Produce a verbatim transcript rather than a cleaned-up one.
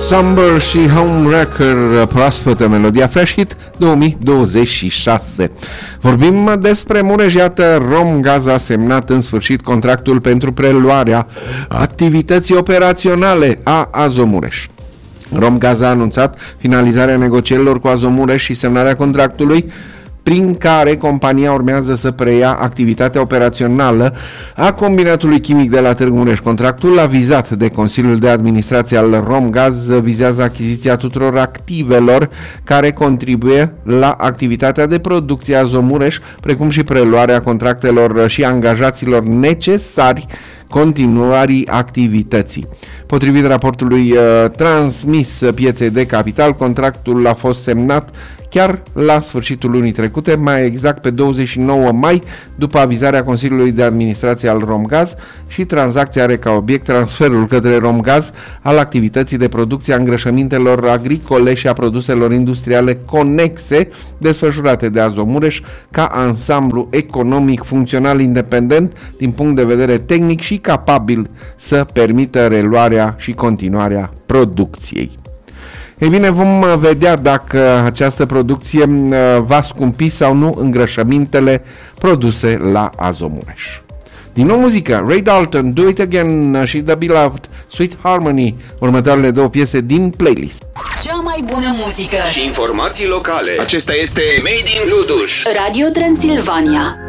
Summer și Homewrecker, proaspătă melodia Fresh Hit două mii douăzeci și șase. Vorbim despre Mureș, iată, Romgaz a semnat în sfârșit contractul pentru preluarea activității operaționale a Azomureș. Romgaz a anunțat finalizarea negocierilor cu Azomureș și semnarea contractului prin care compania urmează să preia activitatea operațională a combinatului chimic de la Târgu Mureș. Contractul avizat de Consiliul de Administrație al Romgaz vizează achiziția tuturor activelor care contribuie la activitatea de producție a Azomureș, precum și preluarea contractelor și angajaților necesari continuării activității. Potrivit raportului uh, transmis pieței de capital, contractul a fost semnat chiar la sfârșitul lunii trecute, mai exact pe douăzeci și nouă mai, după avizarea Consiliului de Administrație al Romgaz, și tranzacția are ca obiect transferul către Romgaz al activității de producție a îngrășămintelor agricole și a produselor industriale conexe desfășurate de Azomureș ca ansamblu economic funcțional independent din punct de vedere tehnic și capabil să permită reluarea și continuarea producției. Ei bine, vom vedea dacă această producție va scumpi sau nu îngrășămintele produse la Azomureș. Din nou muzică, Ray Dalton, Do It Again și The Beloved, Sweet Harmony, următoarele două piese din playlist. Cea mai bună muzică și informații locale. Acesta este Made in Luduș. Radio Transilvania.